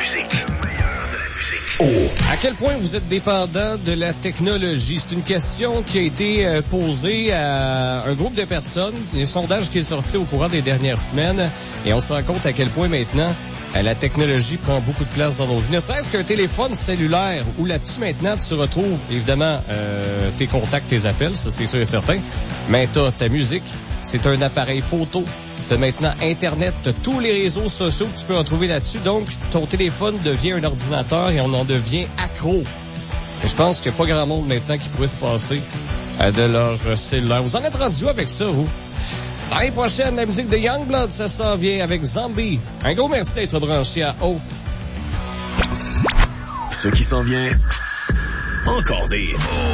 musique. À quel point vous êtes dépendant de la technologie? C'est une question qui a été posée à un groupe de personnes. Il y a un sondage qui est sorti au courant des dernières semaines et on se rend compte à quel point maintenant la technologie prend beaucoup de place dans nos vies. Ne serait-ce qu'un téléphone cellulaire où là-dessus maintenant tu retrouves évidemment tes contacts, tes appels, ça c'est sûr et certain, mais t'as ta musique, c'est un appareil photo. T'as maintenant Internet, t'as tous les réseaux sociaux que tu peux en trouver là-dessus. Donc, ton téléphone devient un ordinateur et on en devient accro. Et je pense qu'il n'y a pas grand monde maintenant qui pourrait se passer de leur cellulaire. Vous en êtes rendu avec ça, vous? L'année prochaine, la musique de Youngblood, ça s'en vient avec Zombie. Un gros merci d'être branché à haut. Ce qui s'en vient, encore des hits.